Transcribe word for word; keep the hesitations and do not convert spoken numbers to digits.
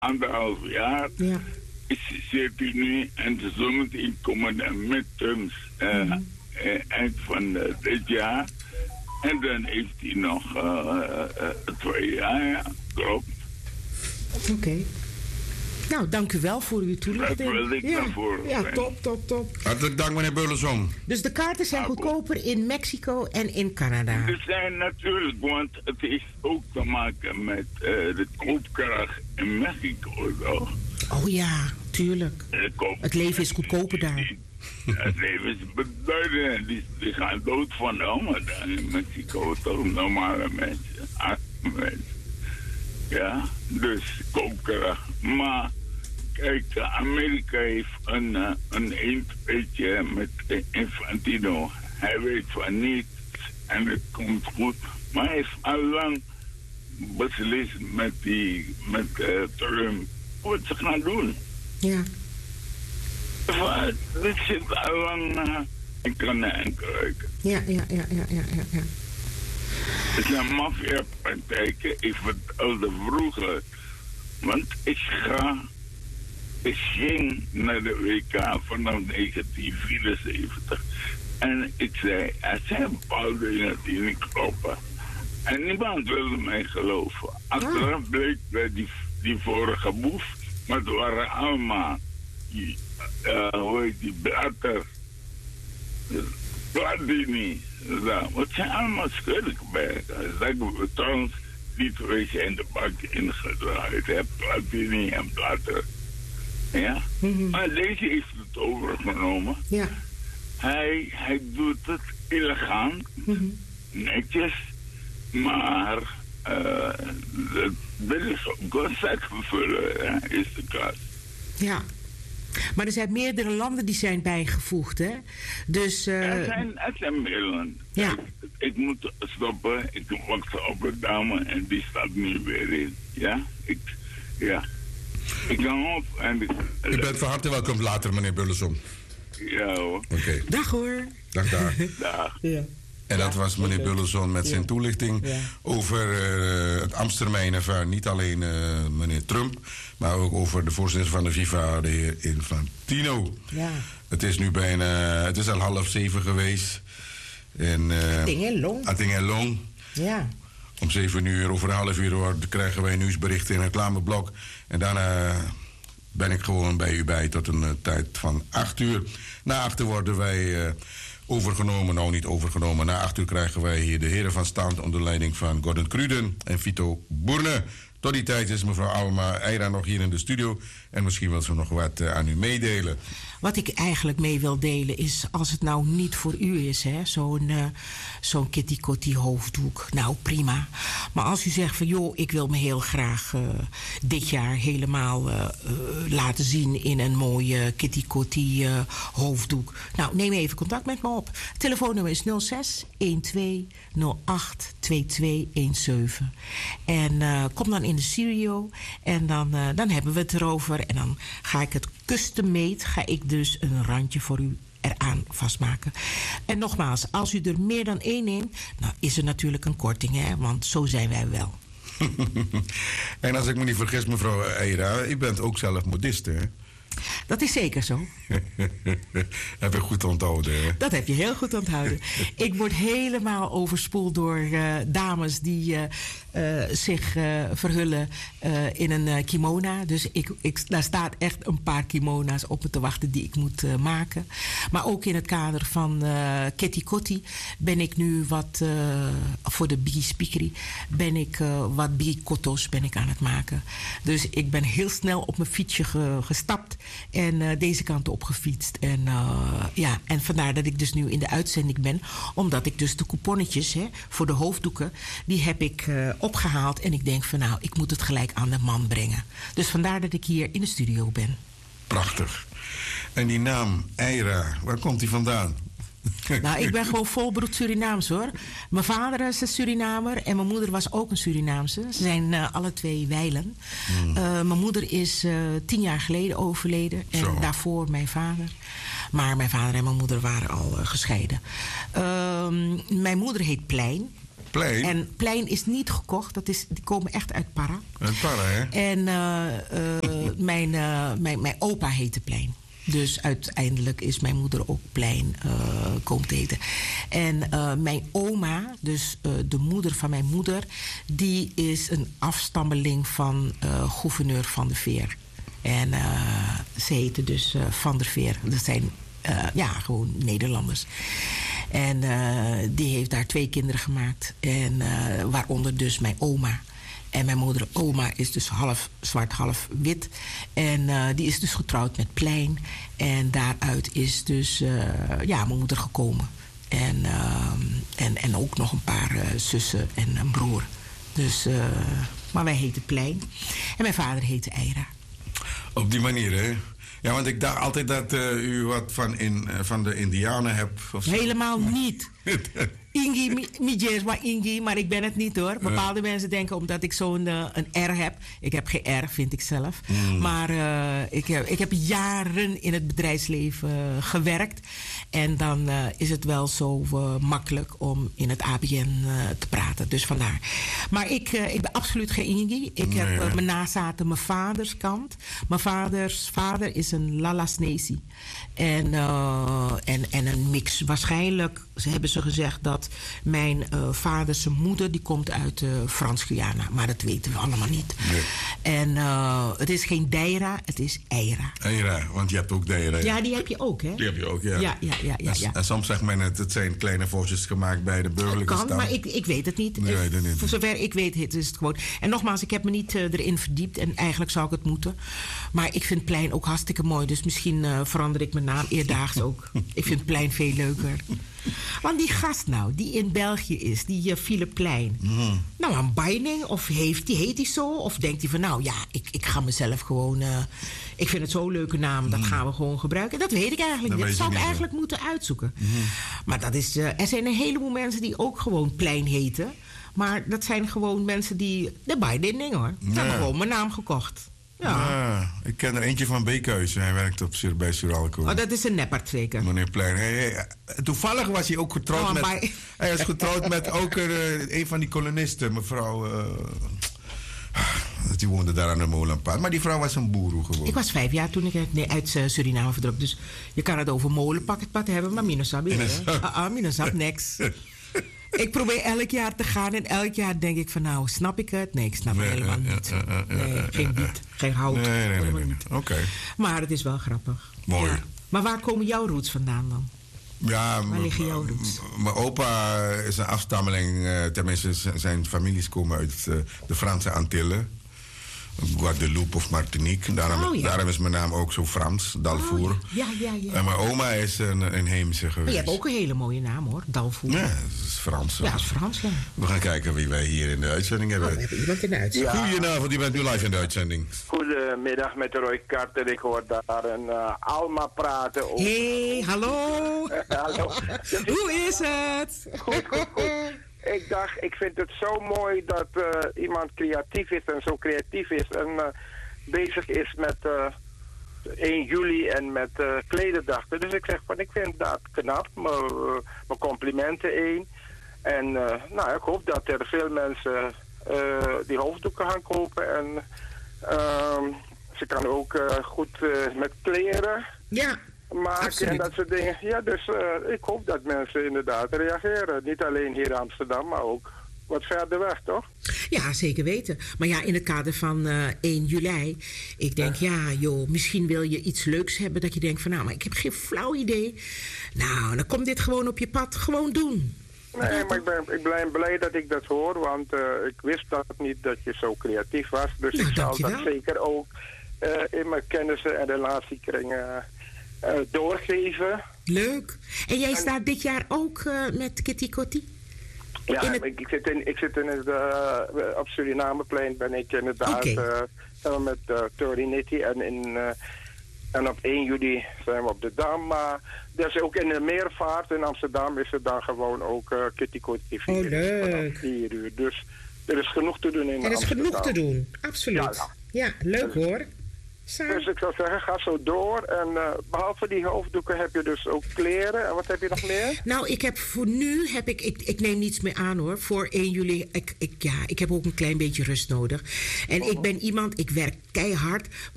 anderhalf jaar Ja. zit hij nu en zometeen komen de midterms uh, mm-hmm. uh, eind van uh, dit jaar. En dan heeft hij nog uh, uh, twee jaar, ja, klopt. Oké. Okay. Nou, dank u wel voor uw toelichting. Dat wil ik ja. daarvoor. Ja, top, top, top. Hartelijk dank, meneer Burleson. Dus de kaarten zijn goedkoper in Mexico en in Canada? Ze zijn natuurlijk, want het heeft ook te maken met uh, de koopkracht in Mexico, toch? Oh ja, tuurlijk. Het leven is goedkoper daar. Het leven is beduidend. Die, die gaan dood van de honger daar in Mexico, toch? Normale mensen, arme mensen. Ja, dus koopkracht. Maar kijk, Amerika heeft een, uh, een eendbeetje met Infantino. Hij weet van niets en het komt goed. Maar hij heeft al lang beslist met, die, met uh, Trump wat ze gaan doen. Ja. Maar dit zit al lang uh, in kannen en kruiken. Ja, ja, ja, ja, ja, ja. ja. Het zijn maffiapraktijken. Ik vertelde vroeger. Want ik ga... Ik ging naar de W K vanaf negentien vierenzeventig. En ik zei, er zijn bepaalde dingen die niet kloppen. En niemand wilde mij geloven. Achteraf bleek bij die, die vorige boef. Maar het waren allemaal... Die, uh, hoe heet die? Blatter. Platini. Ja, het zijn allemaal schurkenbergen. Dat hebben we trouwens die twee in de bank ingedraaid. Hè? Platini en Blatter. Ja? Mm-hmm. Maar deze heeft het overgenomen. Ja. Hij, hij doet het illegaal. Mm-hmm. Netjes. Maar uh, dat is ook een vervullen, is de kaart. Ja. Maar er zijn meerdere landen die zijn bijgevoegd, hè? Dus... Uh... Er, zijn, er zijn meerdere landen. Ja. Ik, ik moet stoppen. Ik wacht op een dame en die staat nu weer in. Ja? Ik... Ja. Ik kan op en... Ik, U bent van harte welkom later, meneer Burleson. Ja hoor. Oké. Okay. Dag hoor. Dag, dag. Dag. Ja. En dat was meneer okay. Burleson met zijn ja. toelichting ja. over uh, het Amstermijnen van niet alleen uh, meneer Trump, maar ook over de voorzitter van de FIFA, de heer Infantino. Ja. Het is nu bijna, het is al half zeven geweest. En uh, Tingelong. Tingelong. Ja. Om zeven uur, over een half uur krijgen wij nieuwsberichten in een reclameblok. En daarna ben ik gewoon bij u bij tot een uh, tijd van acht uur. Na acht uur worden wij... Uh, overgenomen, nou niet overgenomen. Na acht uur krijgen wij hier de heren van stand onder leiding van Gordon Cruden en Vito Boerne. Tot die tijd is mevrouw Alma Eira nog hier in de studio en misschien wil ze nog wat uh, aan u meedelen. Wat ik eigenlijk mee wil delen is, als het nou niet voor u is, hè, zo'n uh, zo'n kitty kotti hoofddoek, nou prima. Maar als u zegt van joh, ik wil me heel graag uh, dit jaar helemaal uh, uh, laten zien in een mooie kitty kotti uh, hoofddoek. Nou, neem even contact met me op. Telefoonnummer is nul zes een twee nul acht twee twee een zeven. En uh, kom dan in de studio en dan, uh, dan hebben we het erover en dan ga ik het custom made, ga ik dus een randje voor u eraan vastmaken. En nogmaals, als u er meer dan één neemt, nou is er natuurlijk een korting, hè, want zo zijn wij wel. En als ik me niet vergis, mevrouw Eira, u bent ook zelf modiste, hè? Dat is zeker zo. Heb je goed onthouden, hè? Dat heb je heel goed onthouden. Ik word helemaal overspoeld door uh, dames die uh, uh, zich uh, verhullen uh, in een uh, kimona. Dus ik, ik, daar staat echt een paar kimona's op me te wachten die ik moet uh, maken. Maar ook in het kader van uh, Kitty Kotti ben ik nu wat, uh, voor de Biggie Speakery, ben ik uh, wat Biggie Kotto's ben ik aan het maken. Dus ik ben heel snel op mijn fietsje ge, gestapt en uh, deze kant op gefietst. En, uh, ja, en vandaar dat ik dus nu in de uitzending ben. Omdat ik dus de couponnetjes hè, voor de hoofddoeken, die heb ik uh, opgehaald. En ik denk van nou, ik moet het gelijk aan de man brengen. Dus vandaar dat ik hier in de studio ben. Prachtig. En die naam Eira, waar komt die vandaan? Nou, ik ben gewoon volbloed Surinaams hoor. Mijn vader is een Surinamer en mijn moeder was ook een Surinaamse. Ze zijn uh, alle twee wijlen. Mm. Uh, mijn moeder is uh, tien jaar geleden overleden en Zo. daarvoor mijn vader. Maar mijn vader en mijn moeder waren al uh, gescheiden. Uh, mijn moeder heet Plein. Plein? En Plein is niet gekocht. Dat is, die komen echt uit Para. Uit Para, hè? En uh, uh, mijn, uh, mijn, mijn opa heette Plein. Dus uiteindelijk is mijn moeder ook Plein uh, komen te heten. En uh, mijn oma, dus uh, de moeder van mijn moeder, die is een afstammeling van uh, gouverneur Van der Veer. En uh, ze heette dus uh, Van der Veer. Dat zijn uh, ja, gewoon Nederlanders. En uh, die heeft daar twee kinderen gemaakt. En uh, waaronder dus mijn oma. En mijn moeder, oma, is dus half zwart, half wit. En uh, die is dus getrouwd met Plein. En daaruit is dus uh, ja, mijn moeder gekomen. En, uh, en, en ook nog een paar uh, zussen en een broer. Dus, uh, maar wij heten Plein. En mijn vader heette Eira. Op die manier, hè? Ja, want ik dacht altijd dat uh, u wat van, in, uh, van de Indianen hebt. Of zo. Helemaal niet. Ingi, Mijes, maar Ingi, maar ik ben het niet hoor. Bepaalde uh. mensen denken omdat ik zo'n uh, een R heb. Ik heb geen R, vind ik zelf. Mm. Maar uh, ik, heb, ik heb jaren in het bedrijfsleven uh, gewerkt. En dan uh, is het wel zo uh, makkelijk om in het A B N uh, te praten. Dus vandaar. Maar ik, uh, ik ben absoluut geen Ingi. Ik nee, heb uh, mijn nazaten mijn vaders kant. Mijn vaders vader is een Lalasnesi. En, uh, en, en een mix. Waarschijnlijk ze hebben ze gezegd dat mijn uh, vader zijn moeder die komt uit uh, Frans-Guyana. Maar dat weten we allemaal niet. Nee. En uh, het is geen Deira, het is Eira. Eira, want je hebt ook Deira. Ja, ja die heb je ook, hè? Die heb je ook, ja. Ja, ja, ja, ja, ja. En, en soms zegt men het, het zijn kleine vorstjes gemaakt bij de burgerlijke stam. Kan, maar ik, ik weet het niet. Nee, weet het niet. Voor zover ik weet het is het gewoon. En nogmaals, ik heb me niet uh, erin verdiept. En eigenlijk zou ik het moeten. Maar ik vind Plein ook hartstikke mooi. Dus misschien uh, verander ik mijn naam eerdaags ook. Ik vind Plein veel leuker. Want die gast nou, die in België is, die uh, Philip Plein. Mm. Nou, een Binding, of heeft die, heet hij zo? Of denkt hij van, nou ja, ik, ik ga mezelf gewoon... Uh, ik vind het zo'n leuke naam, dat mm. gaan we gewoon gebruiken. Dat weet ik eigenlijk niet. Dat zou ik niet eigenlijk moeten uitzoeken. Mm. Maar dat is, uh, er zijn een heleboel mensen die ook gewoon Plein heten. Maar dat zijn gewoon mensen die... De Binding hoor. Ze ja. hebben gewoon mijn naam gekocht. Ja. ja, ik ken er eentje van Beekhuis. Hij werkt op, bij Suralco. Oh, dat is een neppert zeker. Meneer Plein. Hey, hey, toevallig was hij ook getrouwd oh, met... Bij... Hij was getrouwd met ook uh, een van die kolonisten, mevrouw... Uh, die woonde daar aan de molenpad. Maar die vrouw was een boeroe gewoon. Ik was vijf jaar toen ik nee, uit uh, Suriname verdruk. Dus je kan het over molenpad hebben, maar minusab is ah, ah, minusab niks. Ik probeer elk jaar te gaan en elk jaar denk ik van nou, snap ik het? Nee, ik snap het nee, helemaal uh, niet. Uh, uh, uh, nee, uh, geen biet, geen hout. Nee, nee, nee. nee, nee. Oké. Okay. Maar het is wel grappig. Mooi. Ja. Maar waar komen jouw roots vandaan dan? Ja, waar liggen jouw roots? Mijn opa is een afstammeling, uh, tenminste zijn families komen uit uh, de Franse Antillen. Guadeloupe of Martinique. Daarom, oh, ja. daarom is mijn naam ook zo Frans, Dalfour. Oh, ja. Ja, ja, ja. En mijn oma is een inheemse geweest. Maar je hebt ook een hele mooie naam hoor, Dalfour. Ja, dat is Frans. Ja, dat is Frans, ja. We gaan kijken wie wij hier in de uitzending hebben. Oh, we hebben iemand in de uitzending. Ja. Goedenavond, je bent nu live in de uitzending. Goedemiddag met Roy Carter. Ik hoor daar een uh, Alma praten. Hé, hey, hallo. Hallo. Hoe is het? Goed, goed, goed. Ik dacht, ik vind het zo mooi dat uh, iemand creatief is en zo creatief is en uh, bezig is met uh, één juli en met uh, klederdachten. Dus ik zeg van, ik vind dat knap. Mijn uh, complimenten één. En uh, nou, ik hoop dat er veel mensen uh, die hoofddoeken gaan kopen. En uh, ze kan ook uh, goed uh, met kleren. Ja. maken absoluut. En dat soort dingen. Ja, dus uh, ik hoop dat mensen inderdaad reageren. Niet alleen hier in Amsterdam, maar ook wat verder weg, toch? Ja, zeker weten. Maar ja, in het kader van uh, één juli, ik denk, ja. ja joh, misschien wil je iets leuks hebben dat je denkt van, nou, maar ik heb geen flauw idee. Nou, dan komt dit gewoon op je pad, gewoon doen. Nee, maar ik ben, ik ben blij dat ik dat hoor, want uh, ik wist dat niet dat je zo creatief was. Dus nou, ik zal dat zeker ook uh, in mijn kennissen en relatiekringen uh, doorgeven. Leuk. En jij en, staat dit jaar ook uh, met Kitty Kotti? Ja, het... ik, ik zit in, ik zit in het, uh, op Surinameplein ben ik inderdaad okay. uh, samen met uh, Torinity en in... Uh, En op één juli zijn we op de Dam. Maar dus ook in de Meervaart in Amsterdam is het dan gewoon ook uh, Kitty Kotti vier. Oh, leuk. vier uur. Dus er is genoeg te doen in Amsterdam. Er is Amsterdam. genoeg te doen, absoluut. Ja, ja. ja leuk hoor. Dus ik zou zeggen, ga zo door. En uh, behalve die hoofddoeken heb je dus ook kleren. En wat heb je nog meer? Nou, ik heb voor nu, heb ik, ik, ik neem niets meer aan hoor. Voor één juli, ik, ik, ja, ik heb ook een klein beetje rust nodig. En oh. ik ben iemand, ik werk keihard.